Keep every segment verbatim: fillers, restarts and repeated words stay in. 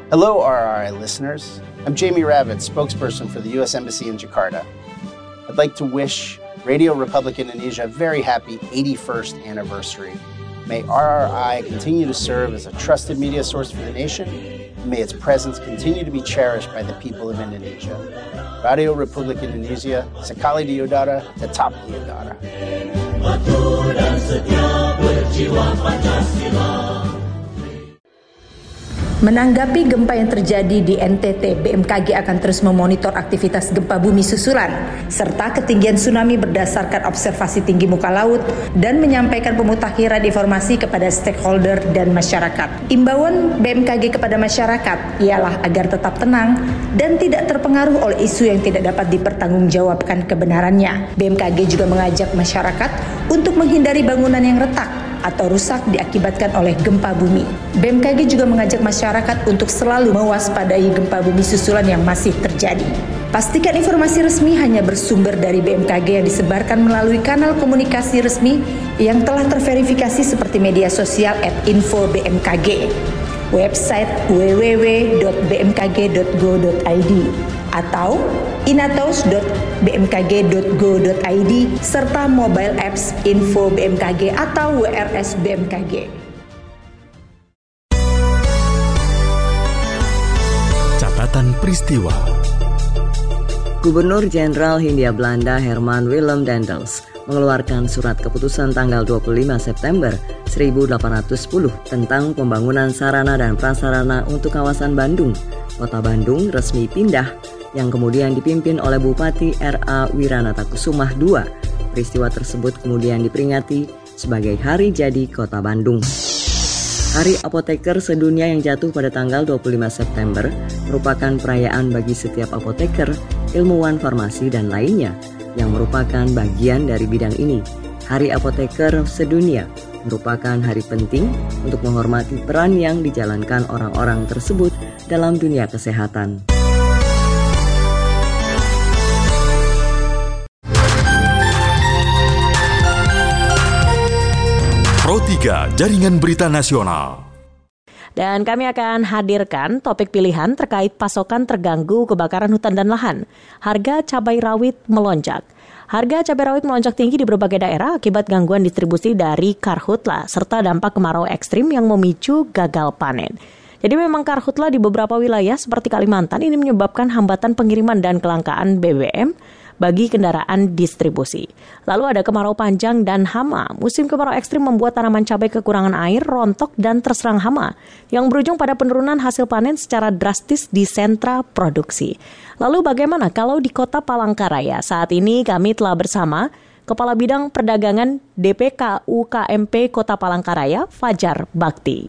Hello, R R I listeners. I'm Jamie Rabbit, spokesperson for the U S Embassy in Jakarta. I'd like to wish Radio Republic Indonesia a very happy eighty-first anniversary. May R R I continue to serve as a trusted media source for the nation, and may its presence continue to be cherished by the people of Indonesia. Radio Republik Indonesia, sekali diudara, tetap diudara. Patuh dan setia berjiwa Pancasila. Menanggapi gempa yang terjadi di N T T, B M K G akan terus memonitor aktivitas gempa bumi susulan serta ketinggian tsunami berdasarkan observasi tinggi muka laut dan menyampaikan pemutakhiran informasi kepada stakeholder dan masyarakat. Imbauan B M K G kepada masyarakat ialah agar tetap tenang dan tidak terpengaruh oleh isu yang tidak dapat dipertanggungjawabkan kebenarannya. B M K G juga mengajak masyarakat untuk menghindari bangunan yang retak atau rusak diakibatkan oleh gempa bumi. B M K G juga mengajak masyarakat untuk selalu mewaspadai gempa bumi susulan yang masih terjadi. Pastikan informasi resmi hanya bersumber dari B M K G yang disebarkan melalui kanal komunikasi resmi yang telah terverifikasi seperti media sosial at info B M K G, website w w w dot b m k g dot go dot i d atau inatos dot b m k g dot go dot i d serta mobile apps Info B M K G atau W R S B M K G. Catatan peristiwa. Gubernur Jenderal Hindia Belanda Herman Willem Daendels mengeluarkan surat keputusan tanggal dua puluh lima September seribu delapan ratus sepuluh tentang pembangunan sarana dan prasarana untuk kawasan Bandung. Kota Bandung resmi pindah yang kemudian dipimpin oleh Bupati R A Wiranatakusumah kedua. Peristiwa tersebut kemudian diperingati sebagai Hari Jadi Kota Bandung. Hari Apoteker Sedunia yang jatuh pada tanggal dua puluh lima September merupakan perayaan bagi setiap apoteker, ilmuwan farmasi dan lainnya yang merupakan bagian dari bidang ini. Hari Apoteker Sedunia merupakan hari penting untuk menghormati peran yang dijalankan orang-orang tersebut dalam dunia kesehatan. Pro tiga Jaringan Berita Nasional. Dan kami akan hadirkan topik pilihan terkait pasokan terganggu kebakaran hutan dan lahan. Harga cabai rawit melonjak. Harga cabai rawit melonjak tinggi di berbagai daerah akibat gangguan distribusi dari karhutla serta dampak kemarau ekstrim yang memicu gagal panen. Jadi memang karhutla di beberapa wilayah seperti Kalimantan ini menyebabkan hambatan pengiriman dan kelangkaan B B M bagi kendaraan distribusi. Lalu ada kemarau panjang dan hama. Musim kemarau ekstrim membuat tanaman cabai kekurangan air, rontok, dan terserang hama, yang berujung pada penurunan hasil panen secara drastis di sentra produksi. Lalu bagaimana kalau di Kota Palangkaraya? Saat ini kami telah bersama Kepala Bidang Perdagangan D P K U K M P Kota Palangkaraya, Fajar Bakti.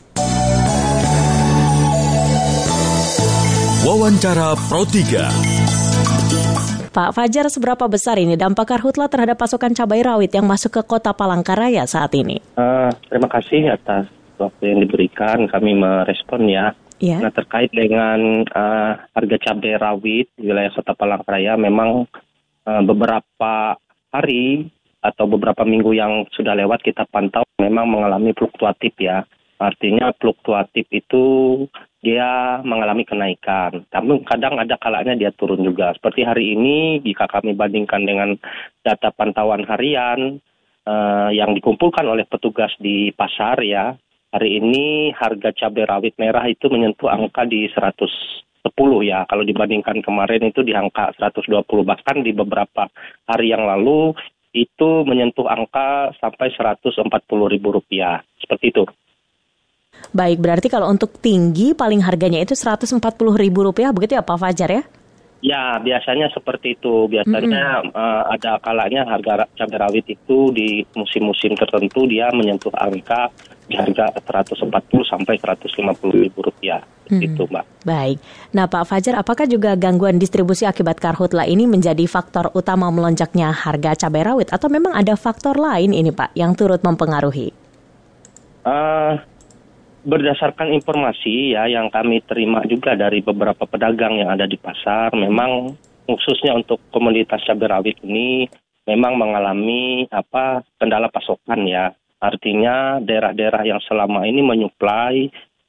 Wawancara Pro tiga. Pak Fajar, seberapa besar ini dampak karhutla terhadap pasokan cabai rawit yang masuk ke Kota Palangkaraya saat ini? Uh, terima kasih atas waktu yang diberikan, kami merespon ya. Yeah. Nah, terkait dengan uh, harga cabai rawit di wilayah Kota Palangkaraya, memang uh, beberapa hari atau beberapa minggu yang sudah lewat kita pantau memang mengalami fluktuatif ya. Artinya fluktuatif itu dia mengalami kenaikan, tapi kadang ada kalanya dia turun juga. Seperti hari ini, jika kami bandingkan dengan data pantauan harian uh, yang dikumpulkan oleh petugas di pasar ya, hari ini harga cabai rawit merah itu menyentuh angka di seratus sepuluh ya. Kalau dibandingkan kemarin itu di angka seratus dua puluh, bahkan di beberapa hari yang lalu itu menyentuh angka sampai seratus empat puluh ribu rupiah. Seperti itu. Baik, berarti kalau untuk tinggi paling harganya itu seratus empat puluh ribu rupiah, begitu ya Pak Fajar ya? Ya, biasanya seperti itu. Biasanya mm-hmm. uh, ada kalanya harga cabai rawit itu di musim-musim tertentu dia menyentuh angka di harga seratus empat puluh sampai seratus lima puluh ribu rupiah. Mm-hmm. Itu, Mbak. Baik. Nah, Pak Fajar, apakah juga gangguan distribusi akibat karhutla ini menjadi faktor utama melonjaknya harga cabai rawit atau memang ada faktor lain ini, Pak, yang turut mempengaruhi? Uh, Berdasarkan informasi ya yang kami terima juga dari beberapa pedagang yang ada di pasar, memang khususnya untuk komoditas cabai rawit ini memang mengalami apa kendala pasokan ya. Artinya daerah-daerah yang selama ini menyuplai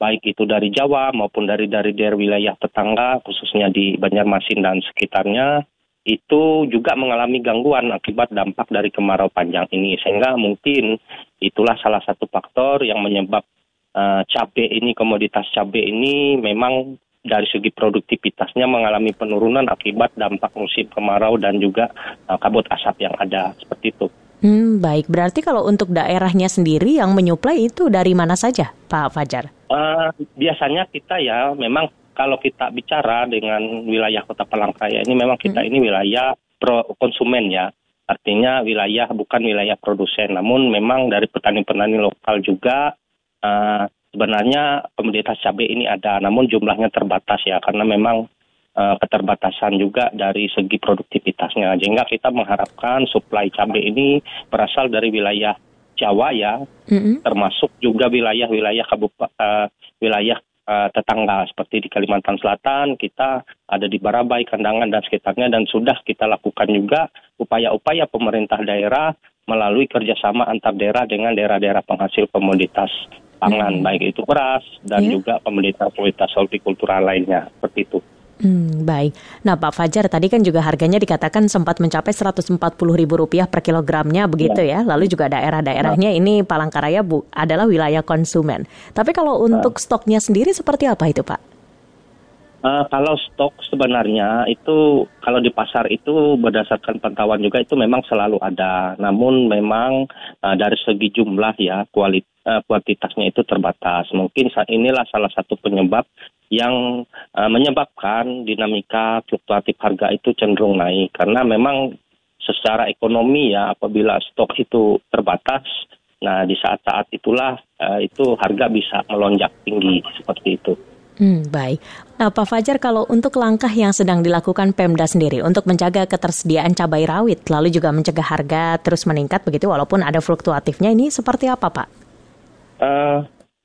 baik itu dari Jawa maupun dari dari daerah wilayah tetangga, khususnya di Banjarmasin dan sekitarnya, itu juga mengalami gangguan akibat dampak dari kemarau panjang ini. Sehingga mungkin itulah salah satu faktor yang menyebab uh, cabai ini, komoditas cabai ini memang dari segi produktivitasnya mengalami penurunan akibat dampak musim kemarau dan juga uh, kabut asap yang ada, seperti itu. Hmm, baik. Berarti kalau untuk daerahnya sendiri yang menyuplai itu dari mana saja, Pak Fajar? Uh, biasanya kita ya memang kalau kita bicara dengan wilayah Kota Palangkaraya ini memang kita hmm. ini wilayah pro konsumen ya. Artinya wilayah bukan wilayah produsen, namun memang dari petani-petani lokal juga uh, sebenarnya komoditas cabai ini ada, namun jumlahnya terbatas ya, karena memang uh, keterbatasan juga dari segi produktivitasnya. Sehingga kita mengharapkan suplai cabai ini berasal dari wilayah Jawa ya, mm-hmm. termasuk juga wilayah-wilayah kabupaten, uh, wilayah uh, tetangga seperti di Kalimantan Selatan, kita ada di Barabai, Kandangan dan sekitarnya, dan sudah kita lakukan juga upaya-upaya pemerintah daerah melalui kerjasama antar daerah dengan daerah-daerah penghasil komoditas pangan, hmm. baik itu beras dan yeah. juga komoditas-komoditas hortikultura lainnya, seperti itu. Hmm, baik. Nah Pak Fajar, tadi kan juga harganya dikatakan sempat mencapai seratus empat puluh ribu rupiah per kilogramnya begitu ya. ya. Lalu juga daerah-daerahnya nah. ini Palangkaraya bu, adalah wilayah konsumen. Tapi kalau untuk nah. stoknya sendiri seperti apa itu Pak? Uh, kalau stok sebenarnya itu kalau di pasar itu berdasarkan pantauan juga itu memang selalu ada. Namun memang uh, dari segi jumlah ya kualitas uh, kuantitasnya itu terbatas. Mungkin saat inilah salah satu penyebab yang uh, menyebabkan dinamika fluktuatif harga itu cenderung naik. Karena memang secara ekonomi ya apabila stok itu terbatas, nah di saat-saat itulah uh, itu harga bisa melonjak tinggi seperti itu. Hmm, baik. Nah, Pak Fajar, kalau untuk langkah yang sedang dilakukan Pemda sendiri untuk menjaga ketersediaan cabai rawit, lalu juga mencegah harga terus meningkat begitu walaupun ada fluktuatifnya, ini seperti apa, Pak? Uh,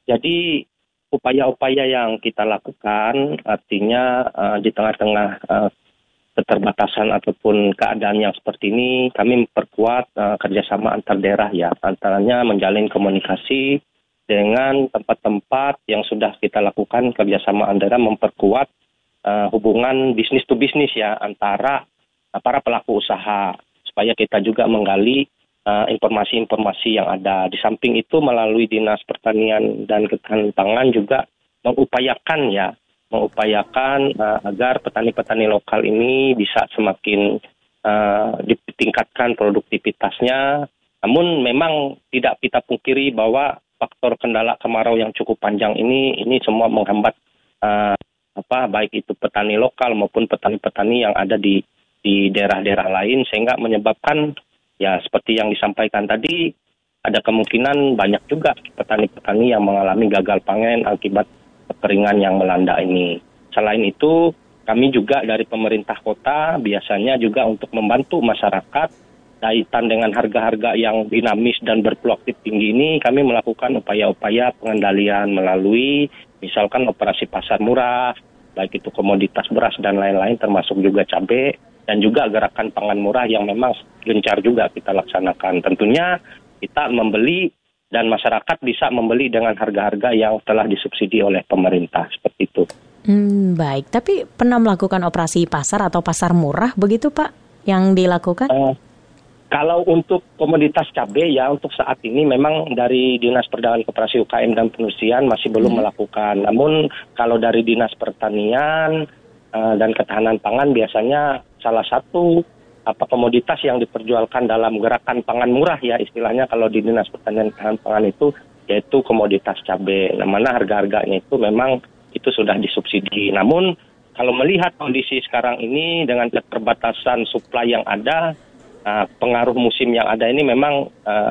jadi upaya-upaya yang kita lakukan, artinya uh, di tengah-tengah uh, keterbatasan ataupun keadaan yang seperti ini, kami memperkuat uh, kerjasama antar daerah ya, antaranya menjalin komunikasi dengan tempat-tempat yang sudah kita lakukan kerjasama antara memperkuat uh, hubungan bisnis to bisnis ya antara uh, para pelaku usaha supaya kita juga menggali uh, informasi-informasi yang ada. Di samping itu melalui Dinas Pertanian dan Ketahanan Pangan juga mengupayakan ya mengupayakan uh, agar petani-petani lokal ini bisa semakin uh, ditingkatkan produktivitasnya. Namun memang tidak kita pungkiri bahwa faktor kendala kemarau yang cukup panjang ini, ini semua menghambat uh, apa baik itu petani lokal maupun petani-petani yang ada di di daerah-daerah lain, sehingga menyebabkan ya seperti yang disampaikan tadi ada kemungkinan banyak juga petani-petani yang mengalami gagal panen akibat kekeringan yang melanda ini. Selain itu, kami juga dari pemerintah kota biasanya juga untuk membantu masyarakat kaitan dengan harga-harga yang dinamis dan berfluktuatif tinggi ini, kami melakukan upaya-upaya pengendalian melalui misalkan operasi pasar murah, baik itu komoditas beras dan lain-lain termasuk juga cabai, dan juga gerakan pangan murah yang memang gencar juga kita laksanakan. Tentunya kita membeli dan masyarakat bisa membeli dengan harga-harga yang telah disubsidi oleh pemerintah, seperti itu. Hmm, baik, tapi pernah melakukan operasi pasar atau pasar murah begitu Pak yang dilakukan? Uh, Kalau untuk komoditas cabai ya untuk saat ini memang dari Dinas Perdagangan Koperasi U K M dan Perindustrian masih belum hmm. melakukan. Namun kalau dari Dinas Pertanian uh, dan Ketahanan Pangan biasanya salah satu apa komoditas yang diperjualkan dalam gerakan pangan murah ya istilahnya kalau di Dinas Pertanian dan Ketahanan Pangan itu yaitu komoditas cabai. Nah, mana harga-harganya itu memang itu sudah disubsidi. Namun kalau melihat kondisi sekarang ini dengan keterbatasan suplai yang ada, Nah, pengaruh musim yang ada ini memang uh,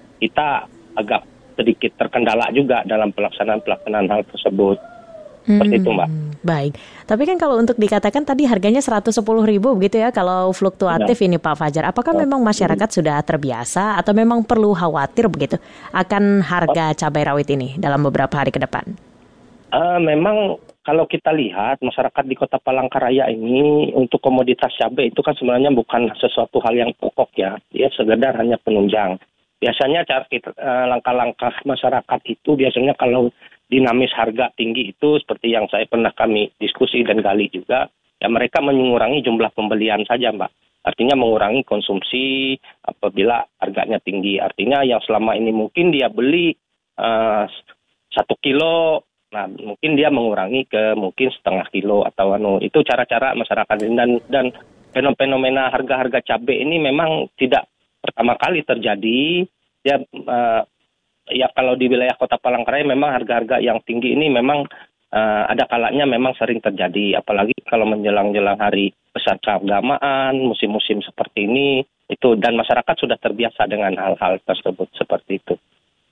kita agak sedikit terkendala juga dalam pelaksanaan-pelaksanaan hal tersebut. Hmm, Seperti itu, Mbak. Baik. Tapi kan kalau untuk dikatakan tadi harganya seratus sepuluh ribu begitu ya kalau fluktuatif ya. Ini Pak Fajar. Apakah ya. memang masyarakat sudah terbiasa atau memang perlu khawatir begitu akan harga cabai rawit ini dalam beberapa hari ke depan? Uh, memang kalau kita lihat masyarakat di Kota Palangkaraya ini untuk komoditas cabai itu kan sebenarnya bukan sesuatu hal yang pokok ya, dia sekedar hanya penunjang. Biasanya cara kita, uh, langkah-langkah masyarakat itu biasanya kalau dinamis harga tinggi itu seperti yang saya pernah kami diskusi dan gali juga, ya mereka mengurangi jumlah pembelian saja, Mbak. Artinya mengurangi konsumsi apabila harganya tinggi. Artinya yang selama ini mungkin dia beli uh, satu kilo, nah mungkin dia mengurangi ke mungkin setengah kilo atau anu. Itu cara-cara masyarakat ini. Dan, dan fenomena harga-harga cabai ini memang tidak pertama kali terjadi. Ya, uh, ya kalau di wilayah Kota Palangkaraya memang harga-harga yang tinggi ini memang uh, ada kalanya memang sering terjadi, apalagi kalau menjelang-jelang hari besar keagamaan, musim-musim seperti ini itu, dan masyarakat sudah terbiasa dengan hal-hal tersebut seperti itu.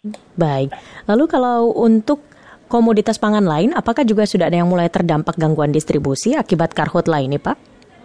Baik, lalu kalau untuk komoditas pangan lain, apakah juga sudah ada yang mulai terdampak gangguan distribusi akibat karhutla ini, Pak?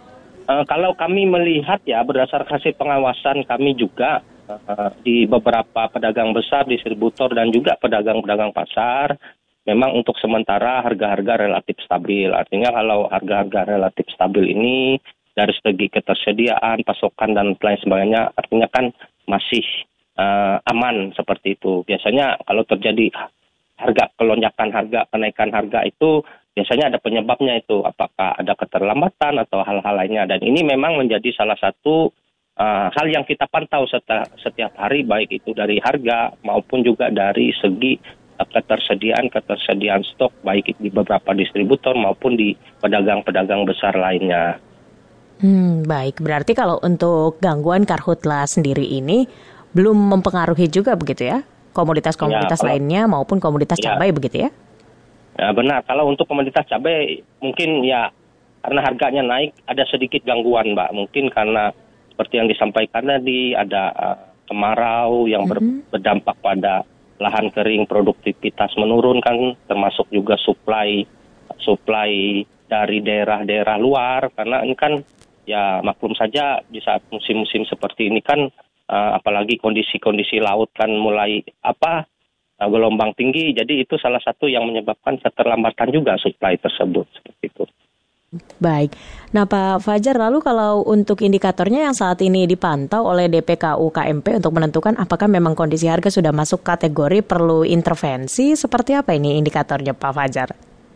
Uh, kalau kami melihat ya berdasarkan hasil pengawasan kami juga, Uh, di beberapa pedagang besar, distributor dan juga pedagang-pedagang pasar, memang untuk sementara harga-harga relatif stabil. Artinya kalau harga-harga relatif stabil ini dari segi ketersediaan, pasokan dan lain sebagainya, artinya kan masih uh, aman seperti itu. Biasanya kalau terjadi harga kelonjakan harga, kenaikan harga itu biasanya ada penyebabnya itu, apakah ada keterlambatan atau hal-hal lainnya. Dan ini memang menjadi salah satu Uh, hal yang kita pantau setiap, setiap hari, baik itu dari harga maupun juga dari segi uh, ketersediaan ketersediaan stok, baik di beberapa distributor maupun di pedagang-pedagang besar lainnya. Hmm, baik, berarti kalau untuk gangguan karhutla sendiri ini belum mempengaruhi juga begitu ya? Komoditas-komoditas ya, kalau, lainnya maupun komoditas ya, cabai begitu ya? Ya benar, kalau untuk komoditas cabai mungkin ya karena harganya naik ada sedikit gangguan, Mbak. Mungkin karena seperti yang disampaikan tadi, ada uh, kemarau yang ber, mm-hmm. berdampak pada lahan kering, produktivitas menurun kan, termasuk juga supply supply dari daerah-daerah luar, karena ini kan ya maklum saja di saat musim-musim seperti ini kan, uh, apalagi kondisi-kondisi laut kan mulai apa uh, gelombang tinggi, jadi itu salah satu yang menyebabkan keterlambatan juga supply tersebut seperti itu. Baik, nah Pak Fajar, lalu kalau untuk indikatornya yang saat ini dipantau oleh D P K U K M P untuk menentukan apakah memang kondisi harga sudah masuk kategori perlu intervensi, seperti apa ini indikatornya Pak Fajar?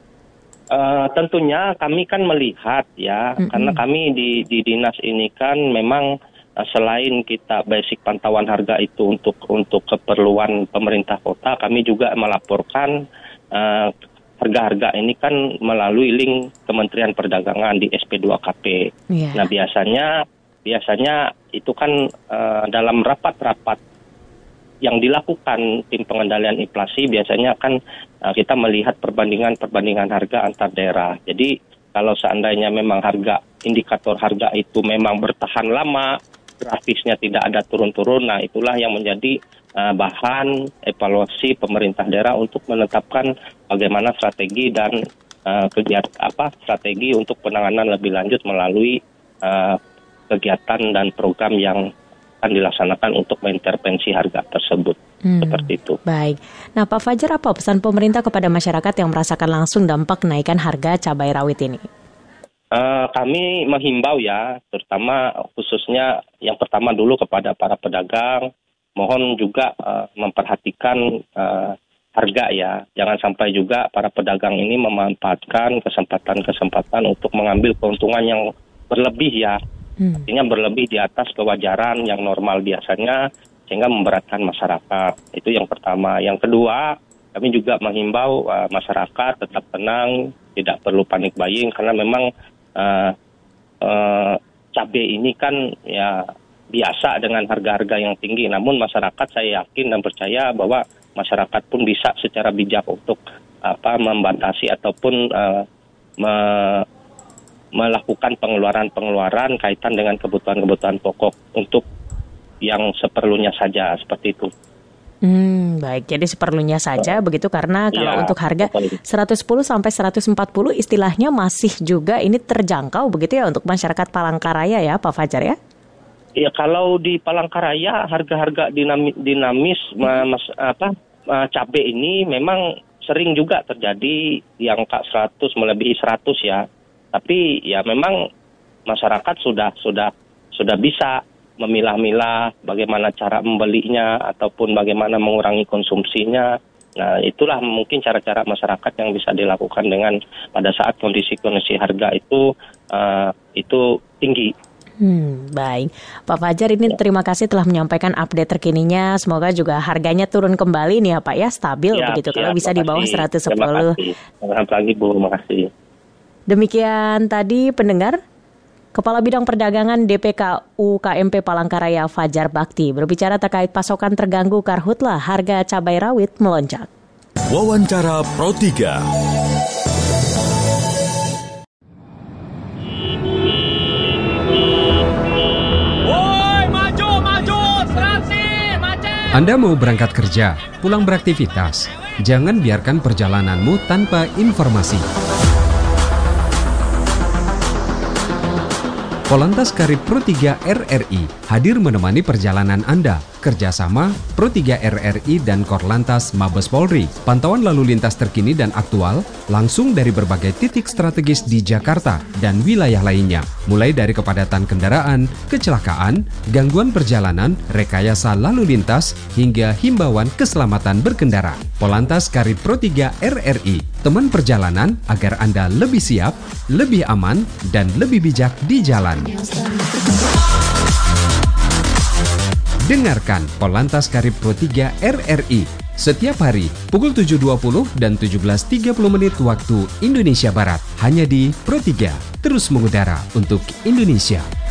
Uh, tentunya kami kan melihat ya, mm-hmm. karena kami di, di dinas ini kan memang uh, selain kita basic pantauan harga itu untuk untuk keperluan pemerintah kota, kami juga melaporkan uh, harga-harga ini kan melalui link Kementerian Perdagangan di S P dua K P. Yeah. Nah biasanya biasanya itu kan uh, dalam rapat-rapat yang dilakukan tim pengendalian inflasi biasanya kan uh, kita melihat perbandingan-perbandingan harga antar daerah. Jadi kalau seandainya memang harga indikator harga itu memang bertahan lama, grafisnya tidak ada turun-turun, nah itulah yang menjadi uh, bahan evaluasi pemerintah daerah untuk menetapkan bagaimana strategi dan uh, kegiatan apa strategi untuk penanganan lebih lanjut melalui uh, kegiatan dan program yang akan dilaksanakan untuk mengintervensi harga tersebut. Hmm, seperti itu. Baik. Nah, Pak Fajar, apa pesan pemerintah kepada masyarakat yang merasakan langsung dampak kenaikan harga cabai rawit ini? Uh, kami menghimbau ya, terutama khususnya yang pertama dulu kepada para pedagang, mohon juga uh, memperhatikan uh, harga ya. Jangan sampai juga para pedagang ini memanfaatkan kesempatan-kesempatan untuk mengambil keuntungan yang berlebih ya. Hmm. Artinya berlebih di atas kewajaran yang normal biasanya, sehingga memberatkan masyarakat. Itu yang pertama. Yang kedua, kami juga menghimbau uh, masyarakat tetap tenang, tidak perlu panik buying, karena memang Uh, uh, cabai ini kan ya biasa dengan harga-harga yang tinggi. Namun masyarakat saya yakin dan percaya bahwa masyarakat pun bisa secara bijak untuk apa membatasi ataupun uh, me- melakukan pengeluaran-pengeluaran kaitan dengan kebutuhan-kebutuhan pokok untuk yang seperlunya saja seperti itu. Hmm, baik. Jadi seperlunya saja begitu, karena kalau ya, untuk harga seratus sepuluh sampai seratus empat puluh istilahnya masih juga ini terjangkau begitu ya untuk masyarakat Palangkaraya ya, Pak Fajar ya? Iya, kalau di Palangkaraya harga-harga dinamis, dinamis mas, apa cabai ini memang sering juga terjadi di angka seratus melebihi seratus ya. Tapi ya memang masyarakat sudah sudah sudah bisa memilah-milah bagaimana cara membelinya ataupun bagaimana mengurangi konsumsinya. Nah, itulah mungkin cara-cara masyarakat yang bisa dilakukan dengan pada saat kondisi-kondisi harga itu uh, itu tinggi. Hmm, baik. Pak Fajar, ini ya. Terima kasih telah menyampaikan update terkininya. Semoga juga harganya turun kembali nih ya Pak ya, stabil ya, begitu. Kalau bisa di bawah seratus sepuluh. Terima kasih. lagi Bu, terima kasih. Demikian tadi pendengar, Kepala Bidang Perdagangan D P K U K M P Palangkaraya Fajar Bakti berbicara terkait pasokan terganggu karhutla harga cabai rawit melonjak. Wawancara Pro tiga. Anda mau berangkat kerja, pulang beraktivitas, jangan biarkan perjalananmu tanpa informasi. Polantas Karib Pro tiga R R I hadir menemani perjalanan Anda. Kerjasama Pro tiga R R I dan Korlantas Mabes Polri. Pantauan lalu lintas terkini dan aktual langsung dari berbagai titik strategis di Jakarta dan wilayah lainnya. Mulai dari kepadatan kendaraan, kecelakaan, gangguan perjalanan, rekayasa lalu lintas, hingga himbauan keselamatan berkendara. Polantas Karib Pro tiga R R I, teman perjalanan agar Anda lebih siap, lebih aman, dan lebih bijak di jalan. Dengarkan Polantas Karib Pro tiga R R I setiap hari pukul tujuh dua puluh dan tujuh belas tiga puluh menit waktu Indonesia Barat. Hanya di Pro tiga, terus mengudara untuk Indonesia.